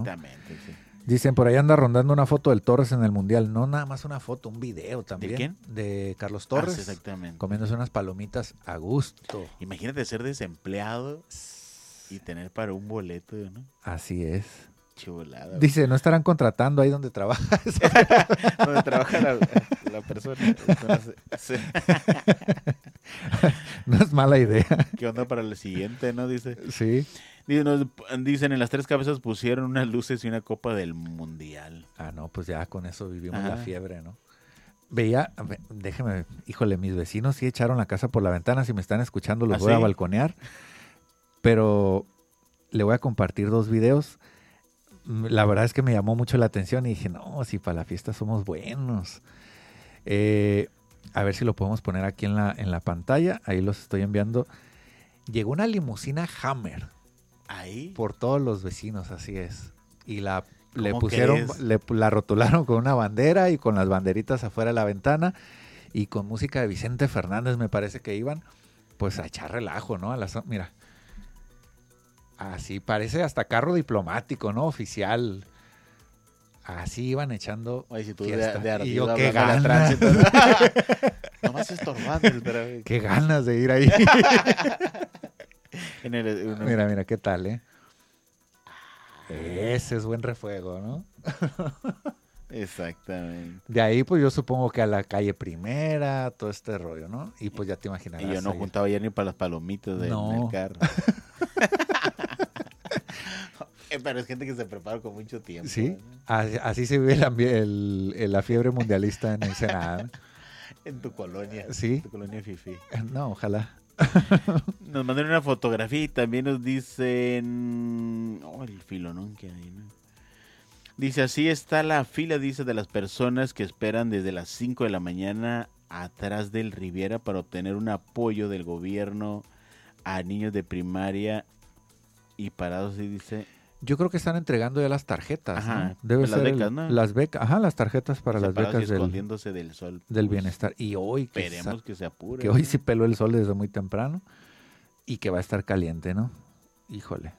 Exactamente, sí. Dicen, por ahí anda rondando una foto del Torres en el Mundial. No nada más una foto, un video también. ¿De quién? De Carlos Torres. Sí, exactamente. Comiéndose unas palomitas a gusto. Imagínate ser desempleado y tener para un boleto, ¿no? Así es. Chulada. Dice, ¿no estarán contratando ahí donde trabajas? Donde trabaja la persona. Entonces, sí. No es mala idea. ¿Qué onda para el siguiente, no? Dice. Sí. Dicen, en las 3 cabezas pusieron unas luces y una copa del mundial. Ah, no, pues ya con eso vivimos Ajá. la fiebre, ¿no? Veía, déjeme, híjole, mis vecinos sí echaron la casa por la ventana. Si me están escuchando, los voy a ¿sí? balconear. Pero le voy a compartir 2 videos. La verdad es que me llamó mucho la atención y dije, no, si para la fiesta somos buenos. A ver si lo podemos poner aquí en la pantalla. Ahí los estoy enviando. Llegó una limusina Hammer. ¿Ahí? Por todos los vecinos, así es. Y le ¿Cómo pusieron, crees? la rotularon con una bandera y con las banderitas afuera de la ventana y con música de Vicente Fernández, me parece que iban, pues a echar relajo, ¿no? Mira, así parece hasta carro diplomático, ¿no? Oficial. Así iban echando Ay, si tú fiesta. de Y yo, ardido qué hablando de ganas. tránsito. Nomás estorbando. Espérame. Qué ganas de ir ahí. Mira, qué tal, ¿eh? Ese es buen refuego, ¿no? Exactamente. De ahí, pues yo supongo que a la calle Primera, todo este rollo, ¿no? Y pues ya te imaginarás. Y yo no ahí. juntaba ya ni para las palomitas del carro. Pero es gente que se prepara con mucho tiempo. Sí, ¿no? así se vive la fiebre mundialista en Ensenada. En tu colonia. Sí. En tu colonia fifí. No, ojalá. Nos mandan una fotografía y también nos dicen... Oh, el filonón que hay, ¿no? Dice, así está la fila, dice, de las personas que esperan desde las 5 de la mañana atrás del Riviera para obtener un apoyo del gobierno a niños de primaria y parados, y dice... Yo creo que están entregando ya las tarjetas, Ajá, ¿no? Debe las ser becas, ¿no? las becas, ajá, las tarjetas para las separados y becas escondiéndose del sol. del Pues, bienestar. Y hoy esperemos que se apure. que hoy sí peló el sol desde muy temprano y que va a estar caliente, ¿no? Híjole.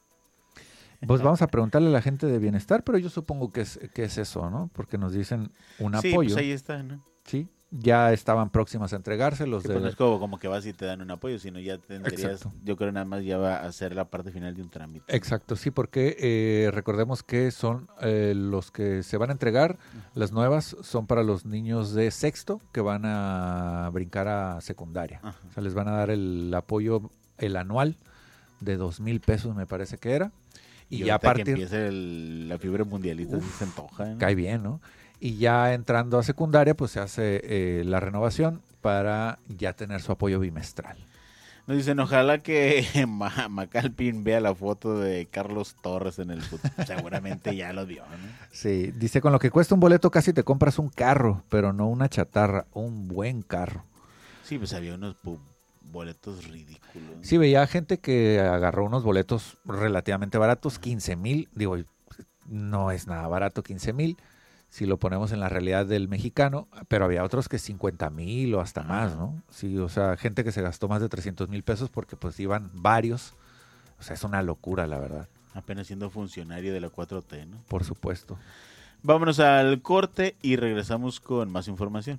Pues vamos a preguntarle a la gente de bienestar, pero yo supongo que es eso, ¿no? Porque nos dicen un Sí, apoyo. pues ahí está, ¿no? Sí, ya estaban próximas a entregarse los Sí, de... pues no es como que vas y te dan un apoyo, sino ya tendrías, Exacto. yo creo nada más ya va a ser la parte final de un trámite. Exacto, sí, porque recordemos que son los que se van a entregar, las nuevas son para los niños de sexto que van a brincar a secundaria. Ajá. O sea, les van a dar el apoyo, el anual de 2,000 pesos, me parece que era. Y ya a partir... que empiece la fiebre mundialista, sí se antoja, ¿no? Cae bien, ¿no? Y ya entrando a secundaria, pues se hace la renovación para ya tener su apoyo bimestral. Nos dicen, ojalá que Macalpin vea la foto de Carlos Torres en el fútbol. Seguramente ya lo vio, ¿no? Sí, dice, con lo que cuesta un boleto casi te compras un carro, pero no una chatarra, un buen carro. Sí, pues había unos boletos ridículos. Sí, veía gente que agarró unos boletos relativamente baratos, 15,000, digo, no es nada barato 15,000, si lo ponemos en la realidad del mexicano, pero había otros que 50,000 o hasta más, ¿no? Sí, o sea, gente que se gastó más de 300,000 pesos porque pues iban varios, o sea, es una locura, la verdad. Apenas siendo funcionario de la 4T, ¿no? Por supuesto. Vámonos al corte y regresamos con más información.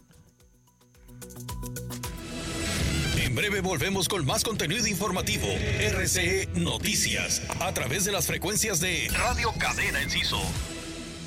En breve volvemos con más contenido informativo. RCE Noticias, a través de las frecuencias de Radio Cadena Enciso.